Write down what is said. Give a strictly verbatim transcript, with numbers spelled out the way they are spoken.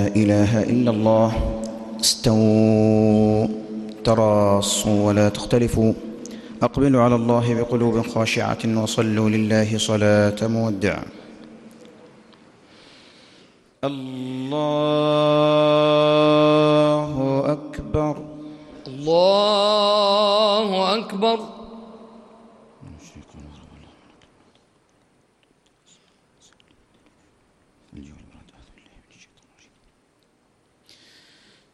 لا إله إلا الله. استووا تراصوا ولا تختلفوا. أقبلوا على الله بقلوب خاشعة وصلوا لله صلاة مودع. الله أكبر. الله أكبر. الجهل